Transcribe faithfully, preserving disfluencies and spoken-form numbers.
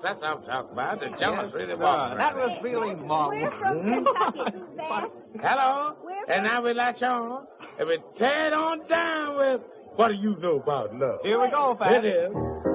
That's what I'm talking about. The jealous Yes, really sir. walking That around. was really marvelous. We're from Kentucky, Suzanne. Hello? We're And now we latch on. And we tear it on down with what do you know about love? Here we go, Pat. It is.